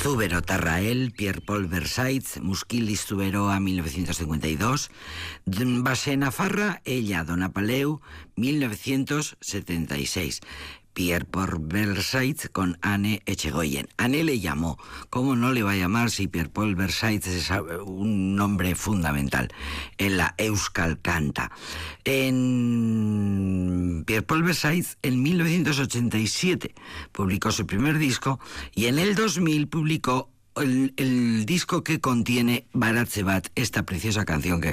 Zubero Tarrael, Pierre-Paul Versailles, Musquil Listuberoa, 1952, Base Nafarra, ella, Dona Paleu, 1976. Pierre-Paul Versailles con Anne Echegoyen. Anne le llamó. ¿Cómo no le va a llamar si Pierre-Paul Versailles es un nombre fundamental en la Euskal Canta? Pierre-Paul Versailles en 1987 publicó su primer disco y en el 2000 publicó el disco que contiene Baratze Bat, esta preciosa canción que